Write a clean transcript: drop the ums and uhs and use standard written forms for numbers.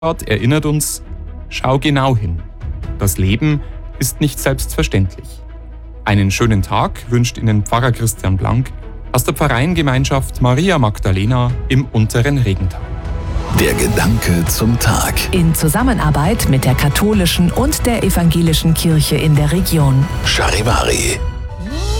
erinnert uns, schau genau hin. Das Leben ist nicht selbstverständlich. Einen schönen Tag wünscht Ihnen Pfarrer Christian Blank aus der Pfarreiengemeinschaft Maria Magdalena im unteren Regental. Der Gedanke zum Tag. In Zusammenarbeit mit der katholischen und der evangelischen Kirche in der Region. Charivari.